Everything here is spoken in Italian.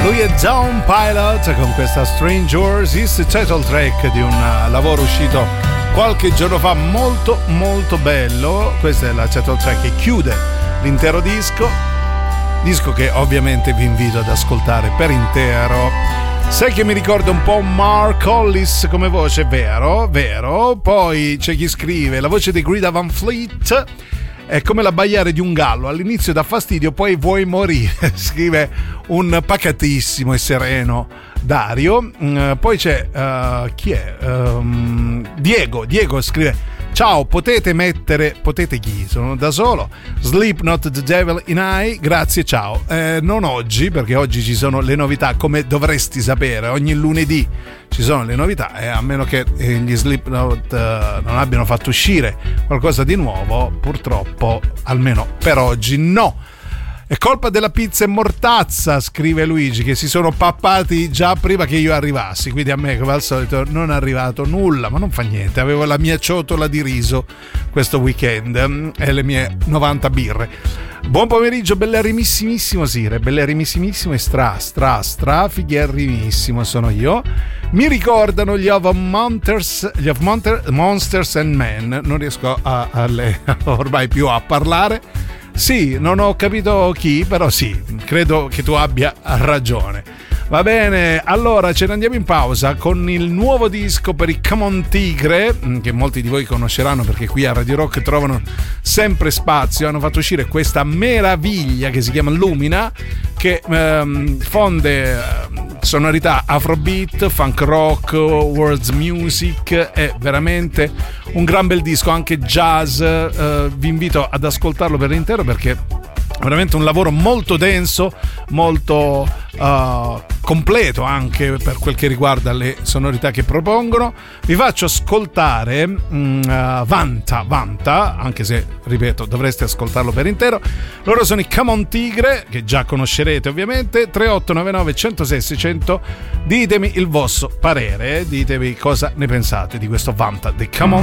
Lui è Down Pilot con questa Strangers, il title track di un lavoro uscito qualche giorno fa, molto molto bello. Questa è la title track che chiude l'intero disco che ovviamente vi invito ad ascoltare per intero. Sai che mi ricorda un po' Mark Hollis come voce, vero? Poi c'è chi scrive: la voce di Greta Van Fleet è come l'abbaiare di un gallo, all'inizio dà fastidio, poi vuoi morire. Scrive un pacatissimo e sereno Dario. Poi c'è chi è? Diego scrive: ciao, potete chi? Sono da solo. Sleep Not the Devil in Eye, grazie, ciao. Non oggi, perché oggi ci sono le novità, come dovresti sapere. Ogni lunedì ci sono le novità, a meno che gli Slipknot non abbiano fatto uscire qualcosa di nuovo, purtroppo, almeno per oggi, no. È colpa della pizza e mortazza, scrive Luigi, che si sono pappati già prima che io arrivassi, quindi a me come al solito non è arrivato nulla, ma non fa niente, avevo la mia ciotola di riso questo weekend e le mie 90 birre. Buon pomeriggio, bellerimissimo Sire, bellerimissimo e figherimissimo sono io. Mi ricordano gli of Monsters and Men, non riesco ormai più a parlare. Sì, non ho capito chi, però sì, credo che tu abbia ragione. Va bene, allora ce ne andiamo in pausa con il nuovo disco per i Come On Tigre, che molti di voi conosceranno perché qui a Radio Rock trovano sempre spazio. Hanno fatto uscire questa meraviglia che si chiama Lumina, che fonde sonorità afrobeat, funk rock, world music. È veramente un gran bel disco, anche jazz. Vi invito ad ascoltarlo per intero perché è veramente un lavoro molto denso, molto completo anche per quel che riguarda le sonorità che propongono. Vi faccio ascoltare Vanta, anche se, ripeto, dovreste ascoltarlo per intero. Loro sono i Come On Tigre, che già conoscerete ovviamente. 3899 106 600. Ditemi il vostro parere, ditemi cosa ne pensate di questo Vanta dei Come On